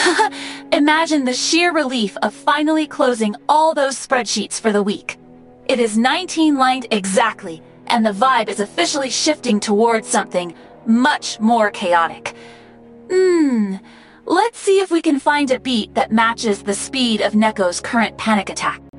Imagine the sheer relief of finally closing all those spreadsheets for the week. It is 19 lined exactly, and the vibe is officially shifting towards something much more chaotic. Let's see if we can find a beat that matches the speed of Neko's current panic attack.